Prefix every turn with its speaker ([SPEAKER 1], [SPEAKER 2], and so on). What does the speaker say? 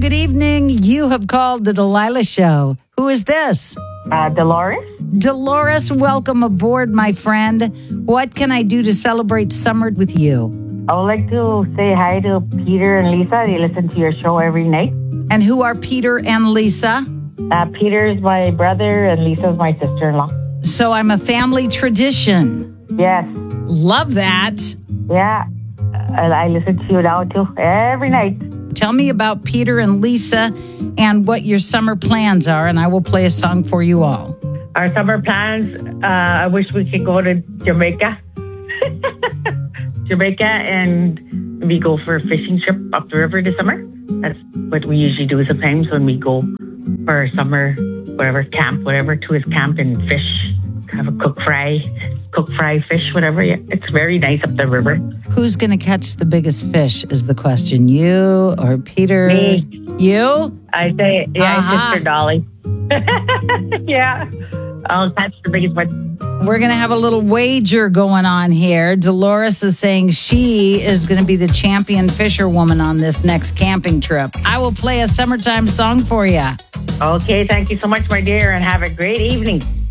[SPEAKER 1] good evening. You have called the Delilah Show. Who is this?
[SPEAKER 2] Dolores.
[SPEAKER 1] Dolores, welcome aboard, my friend. What can I do to celebrate summer with you?
[SPEAKER 2] I would like to say hi to Peter and Lisa. They listen to your show every night.
[SPEAKER 1] And who are Peter and Lisa?
[SPEAKER 2] Peter is my brother and Lisa is my sister-in-law.
[SPEAKER 1] So I'm a family tradition.
[SPEAKER 2] Yes.
[SPEAKER 1] Love that.
[SPEAKER 2] Yeah. I listen to you now too every night.
[SPEAKER 1] Tell me about Peter and Lisa and what your summer plans are, and I will play a song for you all.
[SPEAKER 2] Our summer plans, I wish we could go to Jamaica. And we go for a fishing trip up the river this summer. That's what we usually do sometimes when we go for our summer, tourist camp and fish. Have a cook fry fish, whatever. Yeah, it's very nice up the river.
[SPEAKER 1] Who's going to catch the biggest fish is the question. You or Peter?
[SPEAKER 2] Me.
[SPEAKER 1] You?
[SPEAKER 2] I say, Sister Dolly. Yeah. I'll catch the biggest one.
[SPEAKER 1] We're going to have a little wager going on here. Dolores is saying she is going to be the champion fisherwoman on this next camping trip. I will play a summertime song for you.
[SPEAKER 2] Okay, thank you so much, my dear, and have a great evening.